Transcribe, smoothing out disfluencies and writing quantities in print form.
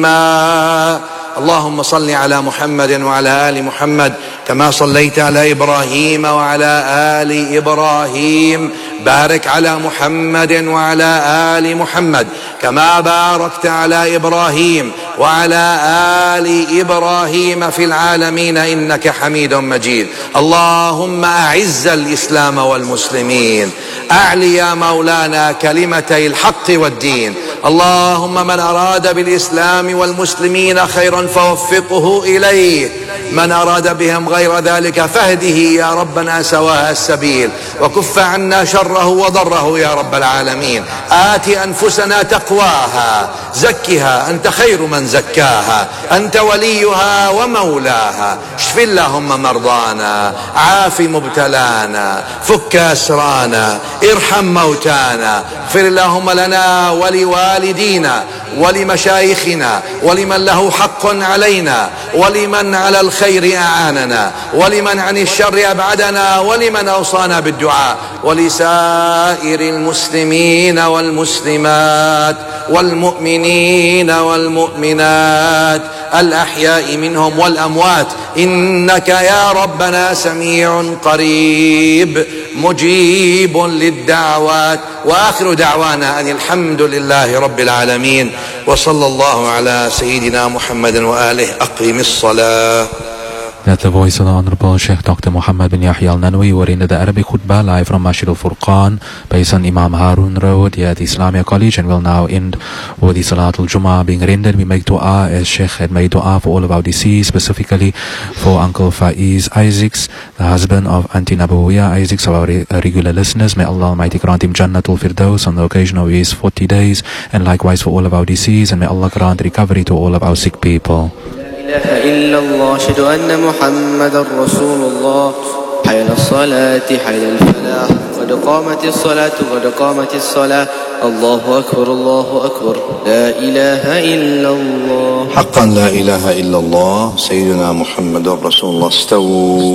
اللهم صل على محمد وعلى آل محمد كما صليت على إبراهيم وعلى آل إبراهيم. بارك على محمد وعلى آل محمد كما باركت على إبراهيم وعلى آل إبراهيم في العالمين إنك حميد مجيد. اللهم أعز الإسلام والمسلمين، أعلي يا مولانا كلمتي الحق والدين. اللهم من أراد بالإسلام والمسلمين خيرا فوفقه إليه، من أراد بهم غير ذلك فاهده يا ربنا سواء السبيل، وكف عنا شره وضره يا رب العالمين. آت أنفسنا تقواها، زكها أنت خير من زكاها، أنت وليها ومولاها. اشف اللهم مرضانا، عاف مبتلانا، فك أسرانا، ارحم موتانا، اغفر اللهم لنا ولوالدينا ولمشايخنا ولمن له حق علينا ولمن على الخير أعاننا ولمن عن الشر أبعدنا ولمن أوصانا بالدعاء، ولسائر المسلمين والمسلمات والمؤمنين والمؤمنات الأحياء منهم والأموات، إنك يا ربنا سميع قريب مجيب للدعوات. وآخر دعوانا أن الحمد لله رب العالمين، وصلى الله على سيدنا محمد وآله. أقيم الصلاة. That's the voice of the Honorable Sheikh Dr. Muhammad bin Yahya al-Nanwi. We're in the Arabic khutbah live from Masjid al-Furqan based on Imam Harun Road here at the Islamia College, and we'll now end with the Salatul Jummah being rendered. We make dua as Sheikh had made dua for all of our deceased, specifically for Uncle Faiz Isaacs, the husband of Auntie Nabawiya Isaacs, of our regular listeners. May Allah Almighty grant him Jannatul Firdaus on the occasion of his 40 days, and likewise for all of our deceased, and may Allah grant recovery to all of our sick people. لا إله إلا الله، أشهد أن محمدا رسول الله. حي على الصلاة، حي على الفلاح، قد قامت الصلاة، قد قامت الصلاة. الله أكبر، الله أكبر، لا إله إلا الله. حقا لا إله إلا الله سيدنا محمد رسول الله. استووا.